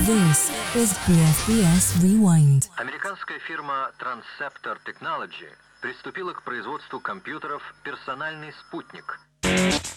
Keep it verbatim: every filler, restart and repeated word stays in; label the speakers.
Speaker 1: This is B F B S Rewind.
Speaker 2: Американская фирма Transceptor Technology приступила к производству компьютеров «Персональный спутник».